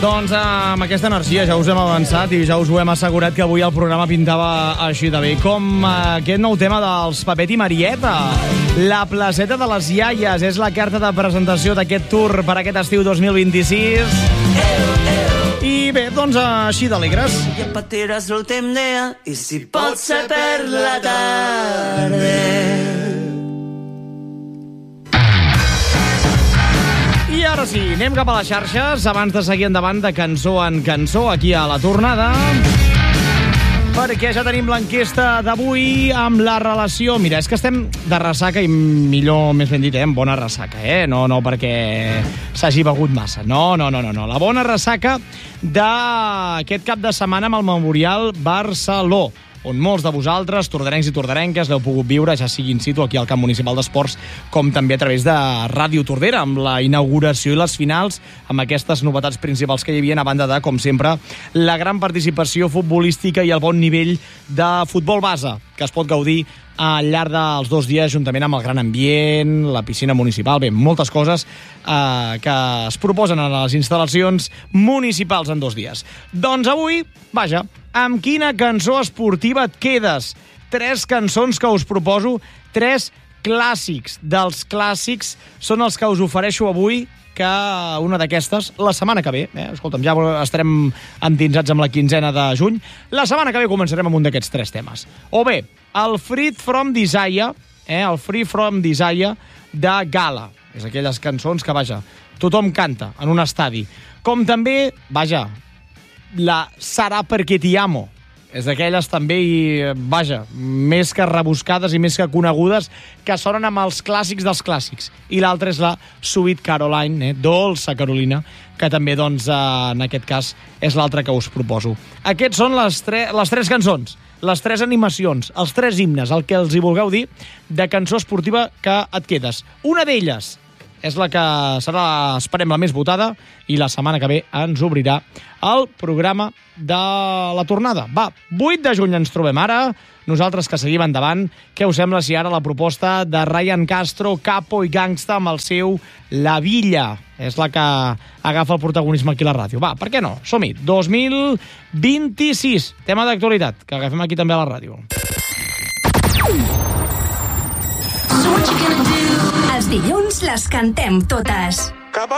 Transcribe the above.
Doncs amb aquesta energia ja us hem avançat i ja us ho hem assegurat que avui el programa pintava així de bé. Com aquest nou tema dels Pepet i Marieta. La placeta de les iaies és la carta de presentació d'aquest tour per aquest estiu 2026. I bé, doncs així d'alegres. Ja patiràs l'últim dia i si pot ser per la tarda. I ara sí, anem cap a les xarxes abans de seguir endavant de cançó en cançó aquí a la tornada, perquè ja tenim l'enquesta d'avui amb la relació. Mira, és que estem de ressaca i millor, més ben dit, amb bona ressaca, No perquè s'hagi begut massa. No. La bona ressaca d'aquest cap de setmana amb el Memorial Barceló, on molts de vosaltres, tordarencs i tordarenques, l'heu pogut viure, ja sigui in situ aquí al Camp Municipal d'Esports, com també a través de Ràdio Tordera, amb la inauguració i les finals, amb aquestes novetats principals que hi havia, a banda de, com sempre, la gran participació futbolística i el bon nivell de futbol base, que es pot gaudir al llarg dels 2 dies, juntament amb el gran ambient, la piscina municipal, bé, moltes coses que es proposen a les instal·lacions municipals en 2 dies. Doncs avui, vaja, amb quina cançó esportiva et quedes? 3 cançons que us proposo, 3 clàssics. Dels clàssics són els que us ofereixo avui, que una d'aquestes, la setmana que ve, escolta'm, ja estarem endinsats amb la 15ena de juny, la setmana que ve començarem amb un d'aquests 3 temes. O bé, el Free From Desire, el Free From Desire de Gala. És aquelles cançons que, vaja, tothom canta en un estadi. Com també, vaja, la Sarà Perquè Ti Amo. És d'aquelles també, i vaja, més que rebuscades i més que conegudes, que sonen amb els clàssics dels clàssics. I l'altra és la Sweet Caroline, Dolça Carolina, que també, doncs, en aquest cas, és l'altra que us proposo. Aquests són les 3 cançons, les 3 animacions, els 3 himnes, el que els hi vulgueu dir, de cançó esportiva que et quedes. Una d'elles és la que serà, esperem, la més votada, i la setmana que ve ens obrirà el programa de la tornada. Va, 8 de juny ens trobem ara, nosaltres que seguim endavant. Què us sembla si ara la proposta de Ryan Castro, Capo i Gangsta amb el seu La Villa? És la que agafa el protagonisme aquí a la ràdio. Va, per què no? Som-hi. 2026, tema d'actualitat, que agafem aquí també a la ràdio. Els dilluns les cantem totes.